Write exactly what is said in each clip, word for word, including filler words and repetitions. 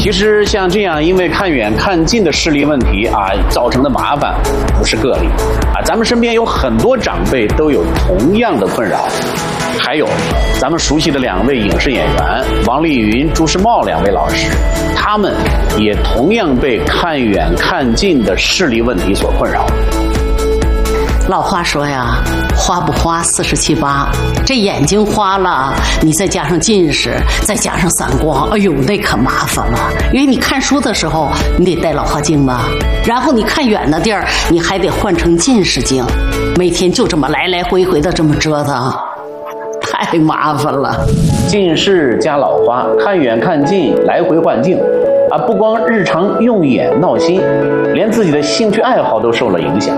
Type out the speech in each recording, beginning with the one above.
其实像这样因为看远看近的视力问题啊造成的麻烦不是个例啊，咱们身边有很多长辈都有同样的困扰。还有咱们熟悉的两位影视演员王丽云、朱时茂两位老师，他们也同样被看远看近的视力问题所困扰。 老话说呀，花不花四十七八，这眼睛花了，你再加上近视，再加上散光，哎呦，那可麻烦了。因为你看书的时候，你得戴老花镜吧，然后你看远的地儿，你还得换成近视镜，每天就这么来来回回的这么折腾，太麻烦了。 近视加老花，看远看近，来回换镜啊，不光日常用眼闹心，连自己的兴趣爱好都受了影响。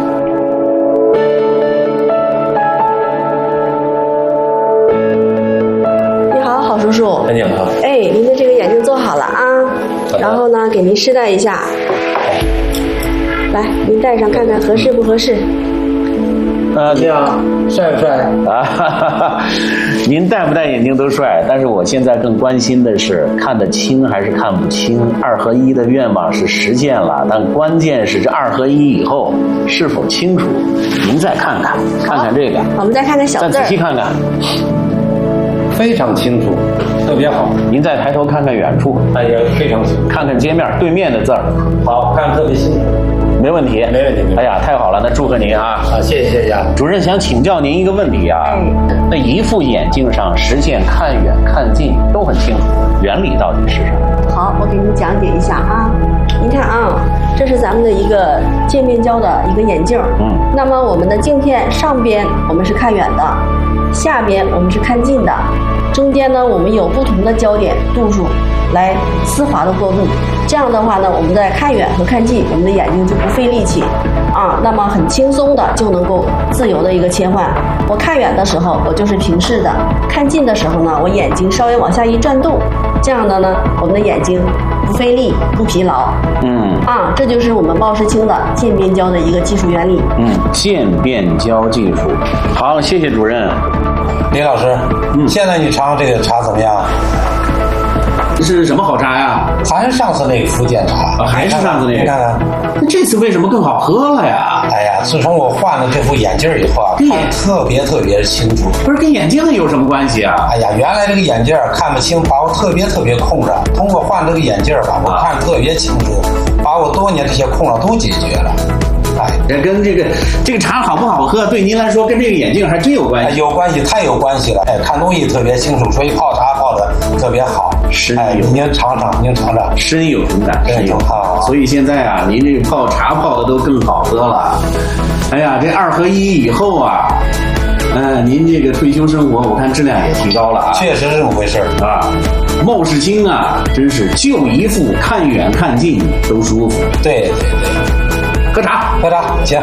叔叔， 你好。 哎，您的这个眼镜做好了啊，然后呢，给您试戴一下。来，您戴上看看合适不合适。 啊，你好，帅不帅？ 啊，哈哈哈，您戴不戴眼镜都帅，但是我现在更关心的是看得清还是看不清。二合一的愿望是实现了，但关键是这二合一以后是否清楚。您再看看，看看这个。 我们再看看小字儿。 再仔细看看。 非常清楚，特别好。 您再抬头看看远处， 哎呀，非常清楚。 看看街面对面的字儿， 好看，特别清楚。 没问题， 没问题。 哎呀，太好了，那祝贺您啊！ 啊，谢谢谢谢。 主任想请教您一个问题啊， 哎、 那一副眼镜上实现看远看近都很清楚，原理到底是什么？ 好，我给您讲解一下啊。您看啊，这是咱们的一个渐变焦的一个眼镜，嗯，那么我们的镜片上边我们是看远的，下边我们是看近的，中间呢我们有不同的焦点度数来丝滑的过渡，这样的话呢，我们在看远和看近，我们的眼睛就不费力气啊，那么很轻松的就能够自由的一个切换。我看远的时候我就是平视的，看近的时候呢，我眼睛稍微往下一转动，这样的呢，我们的眼睛不费力不疲劳。 嗯啊，这就是我们茂视清的渐变焦的一个技术原理。 嗯，渐变焦技术。好，谢谢主任。 李老师，嗯，现在你尝尝这个茶怎么样？ 这是什么好茶呀？ 还是上次那个福建茶， 啊、还是上次那个。 你看看， 那这次为什么更好喝了呀？ 哎呀，自从我换了这副眼镜以后啊，看特别特别清楚。 不是跟眼镜有什么关系啊？ 哎呀，原来这个眼镜看不清，把我特别特别空着。通过换这个眼镜吧，我看特别清楚，把我多年这些空了都解决了。哎， 这跟这个这个茶好不好喝，对您来说跟这个眼镜还真有关系。 有关系，太有关系了。哎，看东西特别清楚，所以泡茶泡的特别好。 是， 哎，您尝尝，您尝尝， 深有同感，深有好。 所以现在啊，您这个泡茶泡的都更好喝了。哎呀，这二合一以后啊，嗯，您这个退休生活，我看质量也提高了啊。 确实是这么回事啊。茂视清啊，真是就一副看远看近都舒服。 对对对。 喝茶， 喝茶，行。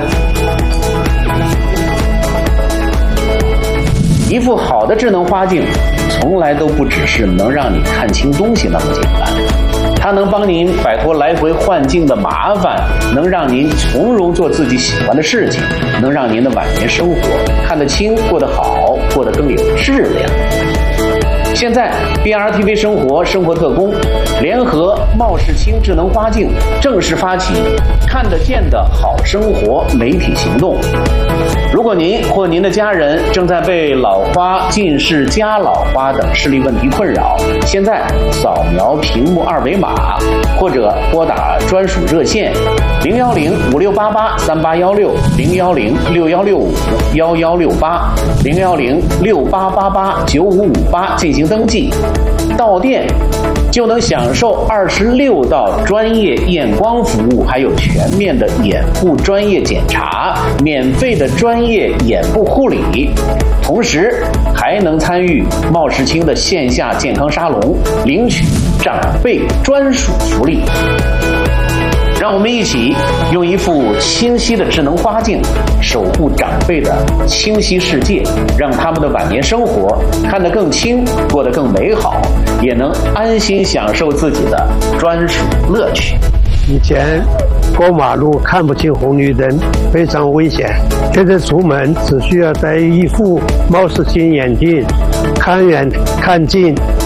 一副好的智能花镜，从来都不只是能让你看清东西那么简单，它能帮您摆脱来回换镜的麻烦，能让您从容做自己喜欢的事情，能让您的晚年生活看得清、过得好、过得更有质量。现在 B R T V 生活生活特工联合茂视清智能花镜正式发起看得见的好生活媒体行动。如果您或您的家人正在被老花、近视加老花等视力问题困扰，现在扫描屏幕二维码，或者拨打专属热线零幺零五六八八三八幺六零幺零六幺六五幺幺六八零幺零六八八八九五五八进行登记，到店就能享受二十六道专业验光服务，还有全面的眼部专业检查，免费的专业眼部护理，同时还能参与茂视清的线下健康沙龙，领取长辈专属福利。让我们一起用一副清晰的智能花镜守护长辈的清晰世界，让他们的晚年生活看得更清，过得更美好，也能安心享受自己的专属乐趣。 以前过马路看不清红绿灯，非常危险。现在出门只需要戴一副茂视清眼镜，看远看近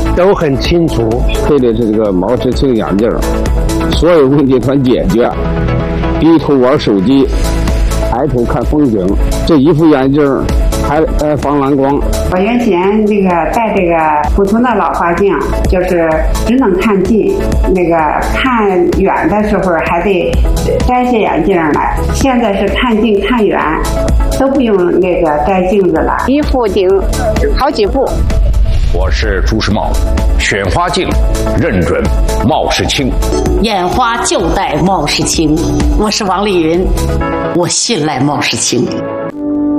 都很清楚。 配的是这个茂世清眼镜，所有问题全解决。低头玩手机，抬头看风景，这一副眼镜还还防蓝光。 我原先这个戴这个普通的老花镜，就是只能看近，那个看远的时候还得摘下眼镜来。现在是看近看远都不用那个摘镜子了， 一副顶好几副。 我是朱时茂，选花镜认准茂世清， 眼花就戴茂世清。我是王丽云，我信赖茂世清。